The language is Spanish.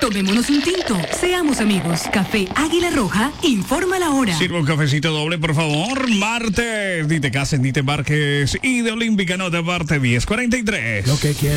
Tomémonos un tinto. Seamos amigos. Café Águila Roja informa la hora. Sirva un cafecito doble, por favor. Martes. Ni te cases, ni te embarques. Y de Olímpica no te aparte 10:43. Lo que quiero.